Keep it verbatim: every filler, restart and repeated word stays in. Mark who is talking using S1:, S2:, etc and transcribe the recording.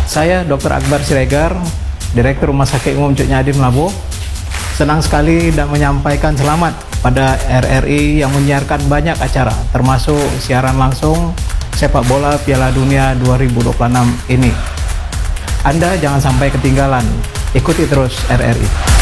S1: Saya dokter Akbar Siregar, Direktur Rumah Sakit Umum Cuk Nyadim Labuh. Senang sekali dan menyampaikan selamat pada R R I yang menyiarkan banyak acara, termasuk siaran langsung sepak bola Piala Dunia dua ribu dua puluh enam ini. Anda jangan sampai ketinggalan, ikuti terus R R I.